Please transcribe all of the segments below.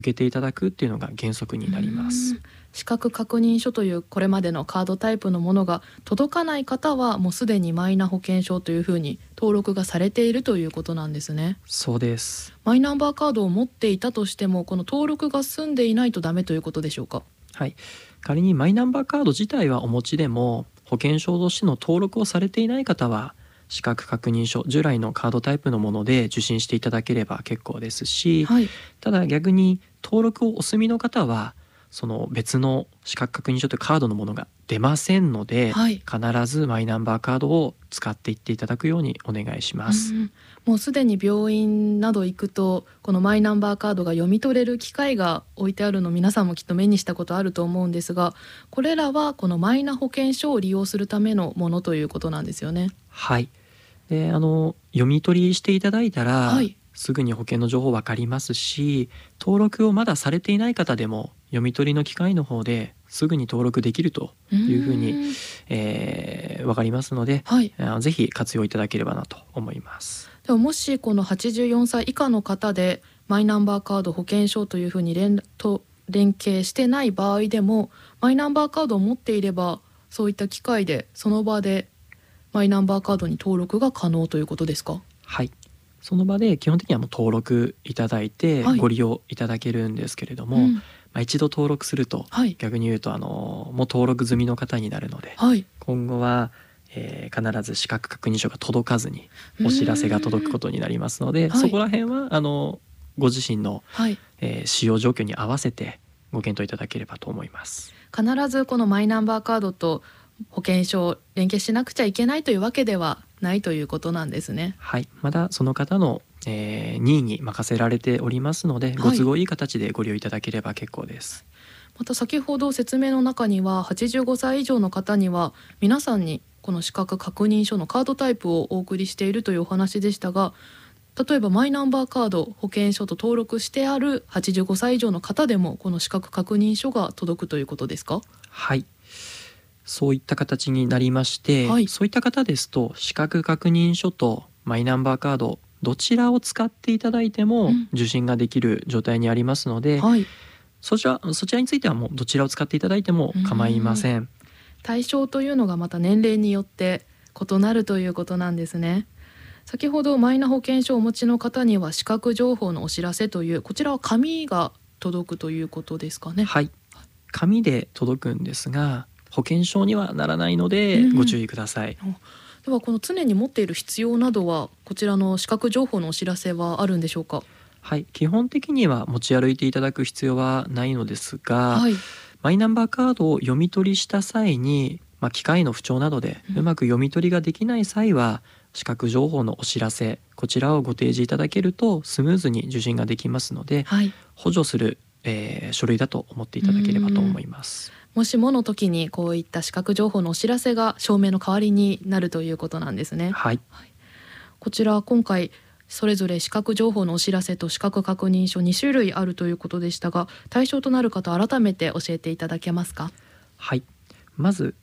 受けていただくっていうのが原則になります。 資格確認書というこれまでのカードタイプのものが届かない方はもうすでにマイナ保険証というふうに登録がされているということなんですね。 そうです。 マイナンバーカードを持っていたとしてもこの登録が済んでいないとダメということでしょうか？ はい、仮にマイナンバーカード自体はお持ちでも保険証としての登録をされていない方は資格確認書、従来のカードタイプのもので受診していただければ結構ですし、 はい、 ただ逆に登録をお済みの方はその別の資格確認書というカードのものが出ませんので、 はい、 必ずマイナンバーカードを使っていっていただくようにお願いします。 もうすでに病院など行くとこのマイナンバーカードが読み取れる機械が置いてあるの皆さんもきっと目にしたことあると思うんですが、これらはこのマイナ保険証を利用するためのものということなんですよね。 はい。で、読み取りしていただいたら、 はい、 すぐに保険の情報わかりますし、登録をまだされていない方でも読み取りの機械の方ですぐに登録できるというふうにわかりますので、 はい、 ぜひ活用いただければなと思います。 でももしこの84歳以下の方でマイナンバーカード保険証というふうに連携してない場合でもマイナンバーカードを持っていればそういった機械でその場でマイナンバーカードに登録が可能ということですか？ はい、その場で基本的にはもう登録いただいてはい、 ご利用いただけるんですけれども、一度登録すると、 はい、 逆に言うともう登録済みの方になるので、 はい、 今後は、必ず資格確認書が届かずにお知らせが届くことになりますので、 はい、 そこら辺はご自身の、 はい、 使用状況に合わせてご検討いただければと思います。 必ずこのマイナンバーカードと保険証を連携しなくちゃいけないというわけではないということなんですね。 はい、まだその方の、任意に任せられておりますので、 いご都合いい形でご利用いただければ結構です。 また先ほど説明の中には85歳以上の方には皆さんにこの資格確認書のカードタイプをお送りしているというお話でしたが、例えばマイナンバーカード保険証と登録してある85歳以上の方でもこの資格確認書が届くということですか？ はい、そういった形になりまして、 はい、 そういった方ですと資格確認書とマイナンバーカードどちらを使っていただいても受診ができる状態にありますので、 はい、 そちらについてはもうどちらを使っていただいても構いません。 対象というのがまた年齢によって異なるということなんですね。先ほどマイナ保険証をお持ちの方には資格情報のお知らせというこちらは紙が届くということですかね？ はい、紙で届くんですが保険証にはならないのでご注意ください。 ではこの常に持っている必要などはこちらの資格情報のお知らせはあるんでしょうか？ はい、基本的には持ち歩いていただく必要はないのですが、 はい、 マイナンバーカードを読み取りした際に、機械の不調などでうまく読み取りができない際は、資格情報のお知らせこちらをご提示いただけるとスムーズに受診ができますので、 はい、 補助する、書類だと思っていただければと思います。 もしもの時にこういった資格情報のお知らせが証明の代わりになるということなんですね。 はい、 こちら今回それぞれ資格情報のお知らせと資格確認書2種類あるということでしたが、対象となる方改めて教えていただけますか？ はい、まず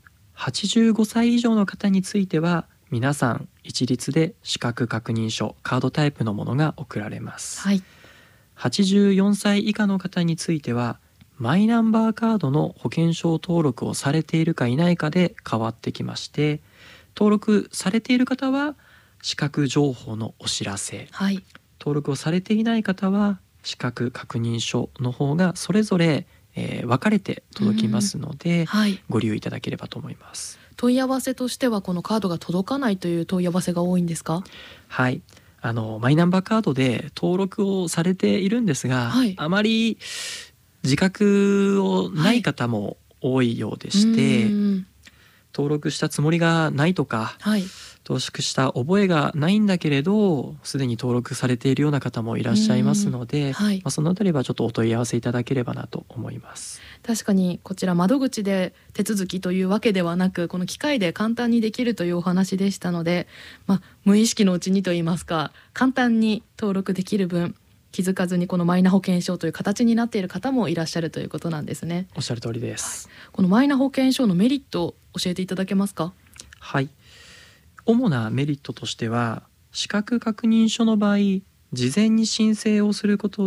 85歳以上の方については皆さん一律で資格確認書カードタイプのものが送られます。 はい、 84歳以下の方についてはマイナンバーカードの保険証登録をされているか否かで変わってきまして、登録されている方は資格情報のお知らせ、 はい、 登録をされていない方は資格確認書の方がそれぞれ、分かれて届きますので、 はい、 ご利用いただければと思います。 問い合わせとしてはこのカードが届かないという問い合わせが多いんですか？ はい、マイナンバーカードで登録をされているんですが、 はい、 あまり自覚をない方も多いようでして、登録したつもりがないとか、 はい、 登録した覚えがないんだけれどすでに登録されているような方もいらっしゃいますので、 はい、 そのあたりはちょっとお問い合わせいただければなと思います。 確かにこちら窓口で手続きというわけではなくこの機械で簡単にできるというお話でしたので、無意識のうちにといいますか簡単に登録できる分気づかずにこのマイナ保険証という形になっている方もいらっしゃるということなんですね。 おっしゃる通りです。 このマイナ保険証のメリットを教えていただけますか？ はい、主なメリットとしては資格確認書の場合事前に申請をすること